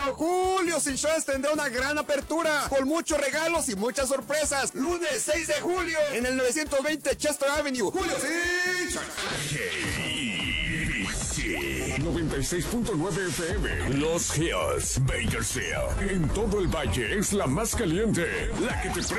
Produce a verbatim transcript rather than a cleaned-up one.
Julio Insurance tendrá una gran apertura, con muchos regalos y muchas sorpresas. Lunes seis de julio, en el novecientos veinte Chester Avenue. Julio noventa y seis punto nueve F M. Los Hills, Bakersfield. En todo el valle es la más caliente, la que te